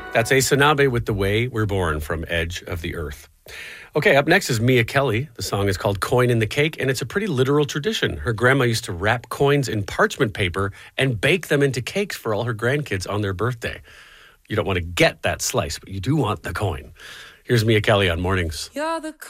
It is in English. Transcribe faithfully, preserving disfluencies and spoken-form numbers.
That's Ace Sanabe with The Way We're Born from Edge of the Earth. Okay, up next is Mia Kelly. The song is called Coin in the Cake, and it's a pretty literal tradition. Her grandma used to wrap coins in parchment paper and bake them into cakes for all her grandkids on their birthday. You don't want to get that slice, but you do want the coin. Here's Mia Kelly on Mornings. You're the